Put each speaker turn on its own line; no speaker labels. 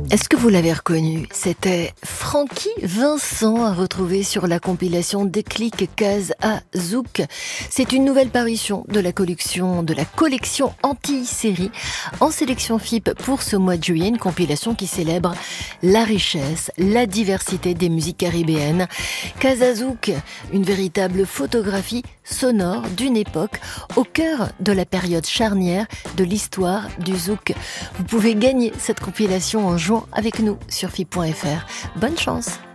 Est-ce que vous l'avez reconnu? C'était Francky Vincent à retrouver sur la compilation Déclic Case à Zouk. C'est une nouvelle parution de la collection Antilles-Série en sélection FIP pour ce mois de juillet, une compilation qui célèbre la richesse, la diversité des musiques caribéennes. Casa Zouk, une véritable photographie sonore d'une époque au cœur de la période charnière de l'histoire du zouk. Vous pouvez gagner cette compilation en jouant avec nous sur FIP.fr. Bonne chance!